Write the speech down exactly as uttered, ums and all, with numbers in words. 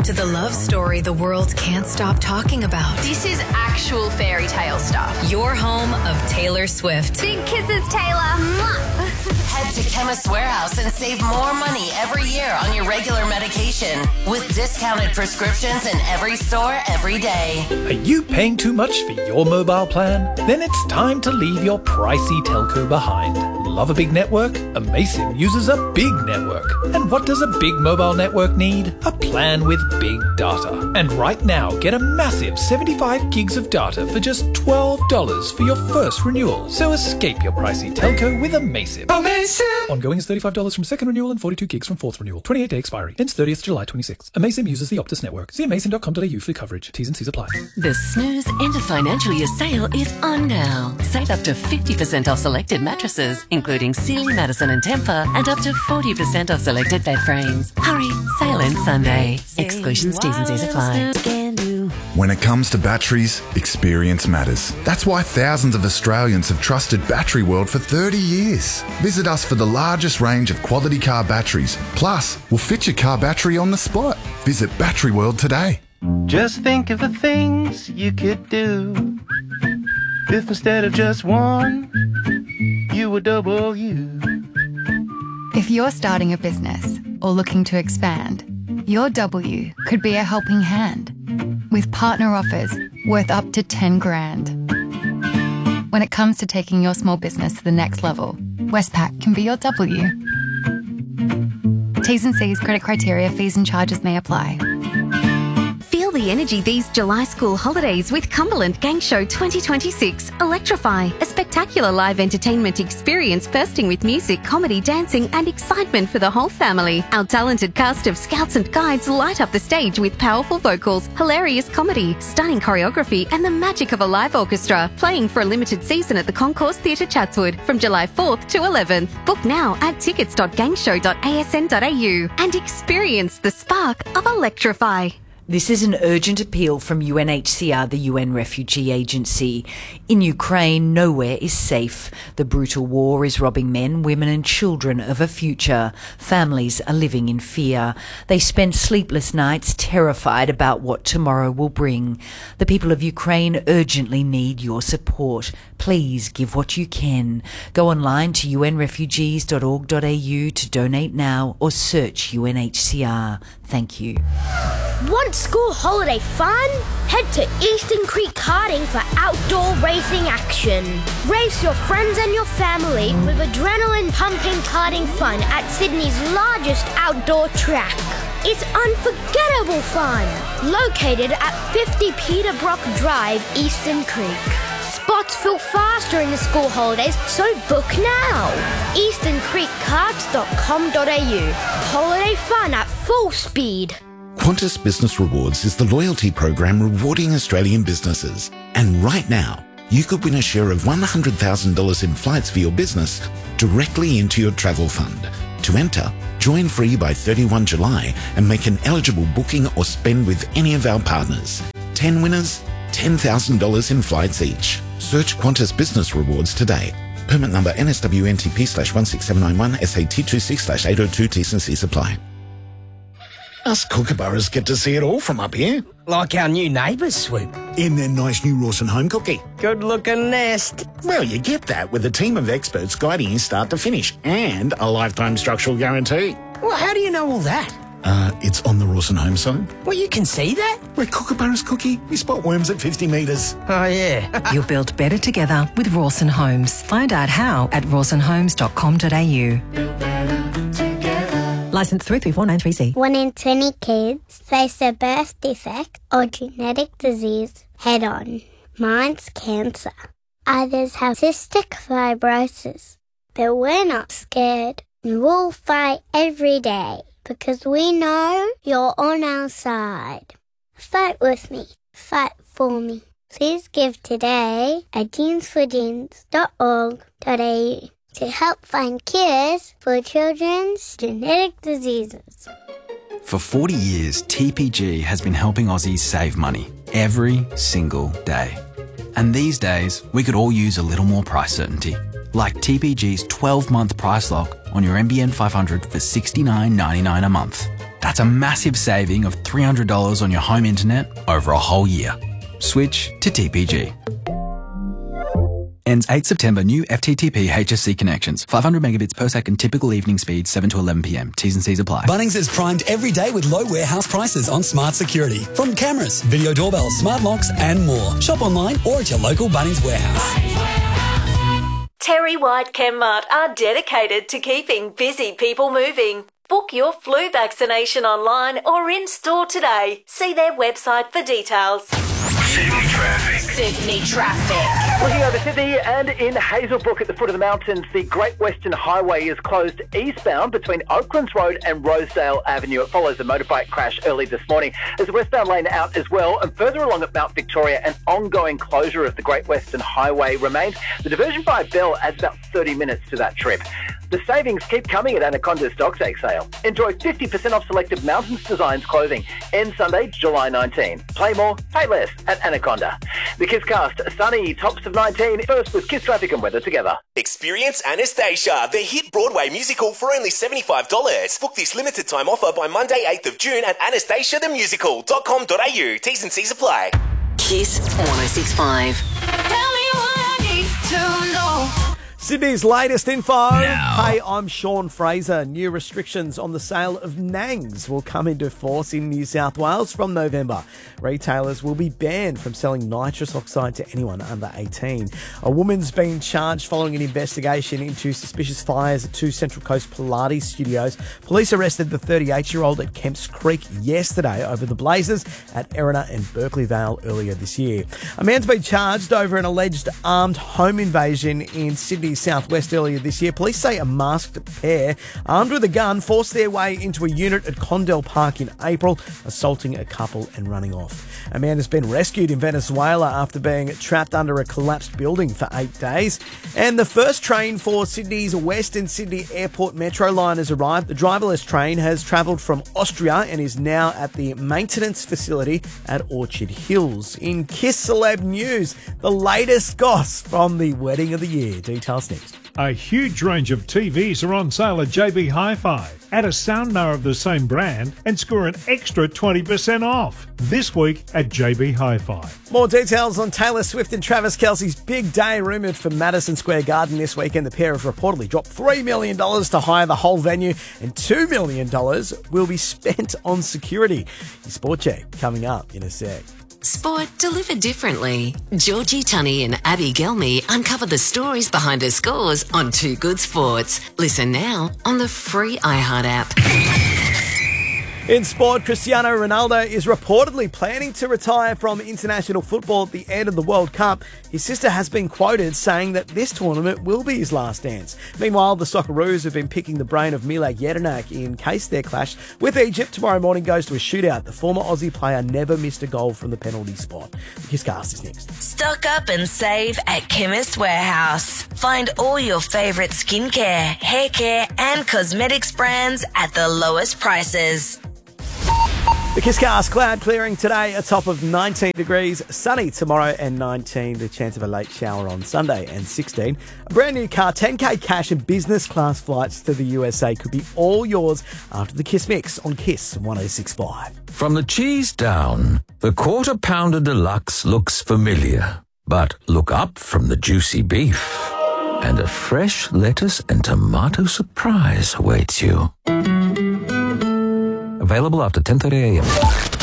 to the love story the world can't stop talking about. This is actual fairy tale stuff. Your home of Taylor Swift. Big kisses, Taylor. Head to Chemist Warehouse and save more money every year on your regular medication with discounted prescriptions in every store every day. Are you paying too much for your mobile plan? Then it's time to leave your pricey telco behind. Love a big network? Amaysim uses a big network. And what does a big mobile network need? A plan with big data. And right now, get a massive seventy-five gigs of data for just twelve dollars for your first renewal. So escape your pricey telco with Amaysim. Amaysim! Ongoing is thirty-five dollars from second renewal and forty-two gigs from fourth renewal. twenty-eight day expiry. Ends thirtieth July twenty-sixth. Amaysim uses the Optus network. See amaysim dot com dot a u for coverage. T's and C's apply. The Snooze End of Financial Year sale is on now. Save up to fifty percent off selected mattresses, including Sealy, Madison and Tempur, and up to forty percent off selected bed frames. Hurry, sale ends Sunday. Exclusions, T's and C's apply. When it comes to batteries, experience matters. That's why thousands of Australians have trusted Battery World for thirty years. Visit us for the largest range of quality car batteries. Plus, we'll fit your car battery on the spot. Visit Battery World today. Just think of the things you could do if instead of just one, you were double you. If you're starting a business or looking to expand, your W could be a helping hand with partner offers worth up to ten grand. When it comes to taking your small business to the next level, Westpac can be your W. T's and C's, credit criteria, fees and charges may apply. Feel the energy these July school holidays with Cumberland Gang Show twenty twenty-six. Electrify, a spectacular live entertainment experience bursting with music, comedy, dancing and excitement for the whole family. Our talented cast of scouts and guides light up the stage with powerful vocals, hilarious comedy, stunning choreography and the magic of a live orchestra, playing for a limited season at the Concourse Theatre Chatswood from July fourth to eleventh. Book now at tickets dot gangshow dot a s n dot a u and experience the spark of Electrify. This is an urgent appeal from U N H C R, the U N Refugee Agency. In Ukraine, nowhere is safe. The brutal war is robbing men, women and children of a future. Families are living in fear. They spend sleepless nights terrified about what tomorrow will bring. The people of Ukraine urgently need your support. Please give what you can. Go online to u n refugees dot org dot a u to donate now or search U N H C R. Thank you. Want school holiday fun? Head to Eastern Creek Karting for outdoor racing action. Race your friends and your family with adrenaline-pumping karting fun at Sydney's largest outdoor track. It's unforgettable fun. Located at fifty Peterbrook Drive, Eastern Creek. Spots fill fast during the school holidays, so book now. eastern creek karts dot com dot a u. Holiday fun at full speed. Qantas Business Rewards is the loyalty program rewarding Australian businesses. And right now, you could win a share of one hundred thousand dollars in flights for your business directly into your travel fund. To enter, join free by thirty-first of July and make an eligible booking or spend with any of our partners. ten winners, ten thousand dollars in flights each. Search Qantas Business Rewards today. Permit number N S W N T P slash one six seven nine one S A T twenty-six slash eight oh two T's and C's apply. Us kookaburras get to see it all from up here. Like our new neighbours, Swoop. In their nice new Rawson home cookie. Good looking nest. Well, you get that with a team of experts guiding you start to finish and a lifetime structural guarantee. Well, how do you know all that? Uh, it's on the Rawson home site. Well, you can see that? We're kookaburras cookie. We spot worms at fifty metres. Oh, yeah. You'll build better together with Rawson Homes. Find out how at rawson homes dot com dot a u. Licence three three four nine three C. One in twenty kids face a birth defect or genetic disease head on. Mine's cancer. Others have cystic fibrosis. But we're not scared. And we'll fight every day because we know you're on our side. Fight with me. Fight for me. Please give today at jeans for jeans dot org dot a u. to help find cures for children's genetic diseases. For forty years, T P G has been helping Aussies save money every single day. And these days, we could all use a little more price certainty, like T P G's twelve-month price lock on your M B N five hundred for sixty-nine ninety-nine a month. That's a massive saving of three hundred dollars on your home internet over a whole year. Switch to T P G. Ends eighth September. New F T T P H S C connections. five hundred megabits per second. Typical evening speed seven to eleven p m. T's and C's apply. Bunnings is primed every day with low warehouse prices on smart security. From cameras, video doorbells, smart locks and more. Shop online or at your local Bunnings warehouse. Terry White Chemmart are dedicated to keeping busy people moving. Book your flu vaccination online or in-store today. See their website for details. Sydney traffic. Sydney traffic. Looking over Sydney and in Hazelbrook at the foot of the mountains, the Great Western Highway is closed eastbound between Oaklands Road and Rosedale Avenue. It follows a motorbike crash early this morning. There's a westbound lane out as well, and further along at Mount Victoria, an ongoing closure of the Great Western Highway remains. The diversion by Bell adds about thirty minutes to that trip. The savings keep coming at Anaconda's Dogsake sale. Enjoy fifty percent off selected Mountains Designs clothing. End Sunday, July nineteenth. Play more, pay less at Anaconda. The KissCast, sunny, tops of nineteen. First with Kiss Traffic and weather together. Experience Anastasia, the hit Broadway musical for only seventy-five dollars. Book this limited time offer by Monday, eighth of June at anastasia the musical dot com dot a u. T's and C's apply. Kiss one oh six point five. Tell me what I need to know. Sydney's latest info. Now. Hey, I'm Sean Fraser. New restrictions on the sale of Nangs will come into force in New South Wales from November. Retailers will be banned from selling nitrous oxide to anyone under eighteen. A woman's been charged following an investigation into suspicious fires at two Central Coast Pilates studios. Police arrested the thirty-eight-year-old at Kemps Creek yesterday over the blazes at Erina and Berkeley Vale earlier this year. A man's been charged over an alleged armed home invasion in Sydney's southwest earlier this year. Police say a masked pair armed with a gun forced their way into a unit at Condell Park in April, assaulting a couple and running off. A man has been rescued in Venezuela after being trapped under a collapsed building for eight days. And the first train for Sydney's Western Sydney Airport Metro line has arrived. The driverless train has travelled from Austria and is now at the maintenance facility at Orchard Hills. In Kiss Celeb News, the latest goss from the wedding of the year. Details next. A huge range of T Vs are on sale at J B Hi-Fi. Add a soundbar of the same brand and score an extra twenty percent off this week at J B Hi-Fi. More details on Taylor Swift and Travis Kelce's big day rumoured for Madison Square Garden this weekend. The pair have reportedly dropped three million dollars to hire the whole venue, and two million dollars will be spent on security. Your Sport Check coming up in a sec. Sport delivered differently. Georgie Tunney and Abby Gelmy uncover the stories behind her scores on Two Good Sports. Listen now on the free iHeart app. In sport, Cristiano Ronaldo is reportedly planning to retire from international football at the end of the World Cup. His sister has been quoted saying that this tournament will be his last dance. Meanwhile, the Socceroos have been picking the brain of Mila Jedinak in case their clash with Egypt tomorrow morning goes to a shootout. The former Aussie player never missed a goal from the penalty spot. The KissCast is next. Stock up and save at Chemist Warehouse. Find all your favourite skincare, hair care and cosmetics brands at the lowest prices. The KissCast, cloud clearing today, a top of nineteen degrees, sunny tomorrow and nineteen, the chance of a late shower on Sunday and sixteen. A brand new car, ten K cash and business class flights to the U S A could be all yours after the Kiss Mix on Kiss one oh six point five. From the cheese down, the Quarter Pounder Deluxe looks familiar. But look up from the juicy beef and a fresh lettuce and tomato surprise awaits you. Available after ten thirty a.m.